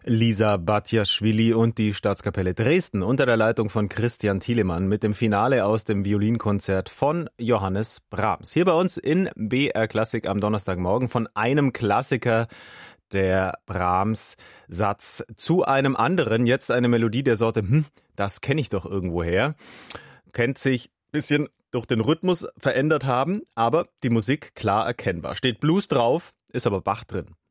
Lisa Batjaschwili und die Staatskapelle Dresden unter der Leitung von Christian Thielemann mit dem Finale aus dem Violinkonzert von Johannes Brahms. Hier bei uns in BR Klassik am Donnerstagmorgen von einem Klassiker, der Brahms-Satz, zu einem anderen. Jetzt eine Melodie der Sorte, das kenne ich doch irgendwoher. Kennt sich ein bisschen durch den Rhythmus verändert haben, aber die Musik klar erkennbar. Steht Blues drauf, ist aber Bach drin.